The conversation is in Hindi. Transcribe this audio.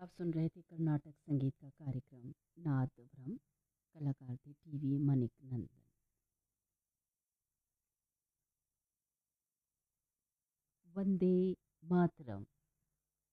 आप सुन रहे थे कर्नाटक संगीत का कार्यक्रम नाद ब्रह्म। कलाकार थे टीवी मनिक नंदन। वंदे मातरम।